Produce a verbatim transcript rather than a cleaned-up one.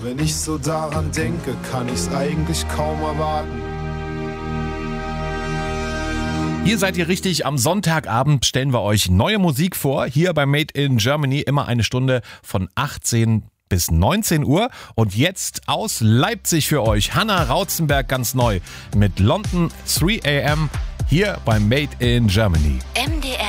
Wenn ich so daran denke, kann ich's eigentlich kaum erwarten. Hier seid ihr richtig, am Sonntagabend stellen wir euch neue Musik vor, hier bei Made in Germany, immer eine Stunde von achtzehn bis neunzehn Uhr. Und jetzt aus Leipzig für euch, Hannah Rautzenberg ganz neu mit London drei a m hier bei Made in Germany. M D R